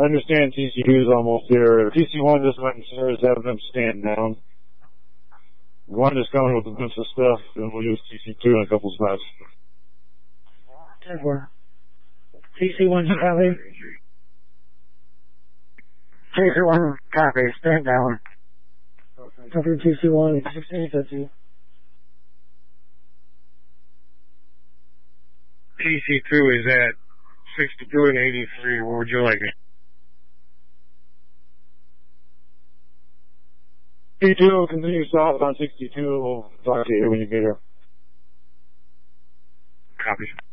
understand TC2 is almost there. TC1 just went upstairs, having them stand down. One is coming with a bunch of stuff, and we'll use TC2 in a couple spots. 10-4. TC1's copy. TC1 copy. Stand down. Copy TC1, 1650. TC2 is at 62 and 83. What would you like it? T2 continue south on 62. We'll talk to you when you get here. Copy.